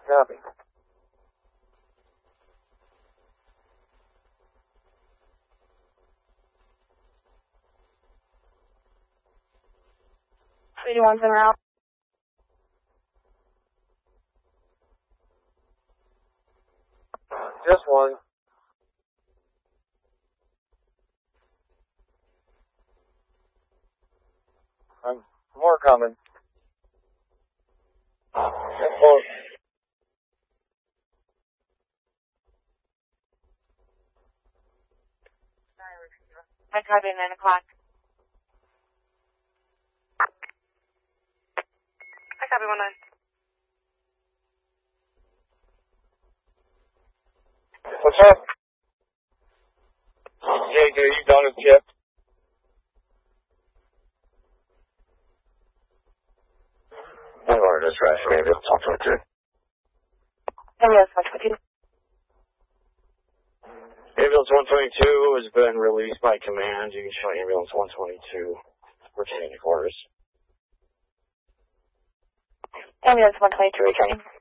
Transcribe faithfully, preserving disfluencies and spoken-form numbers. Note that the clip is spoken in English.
Copy. eighty-one's en route. Just one. I'm more coming. Ten four. I copy nine o'clock. I copy one nine. What's up? Jake, are you done with Chip? I wanted to try for maybe I'll talk to her too. Ambulance one twenty-two. Ambulance one twenty-two has been released by command. You can show ambulance one twenty-two. Returning to quarters. Ambulance one twenty-two returning.